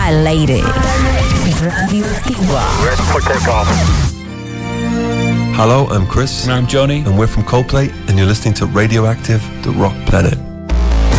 a lady. Radioactiva. Ready for takeoff. Hello, I'm Chris. And I'm Johnny. And we're from Coldplay, and you're listening to Radioactive, the Rock Planet.